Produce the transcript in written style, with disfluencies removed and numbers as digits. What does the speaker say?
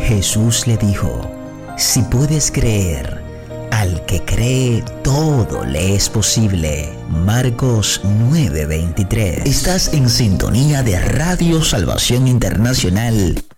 Jesús le dijo: si puedes creer, al que cree todo le es posible. Marcos 9:23. Estás en sintonía de Radio Salvación Internacional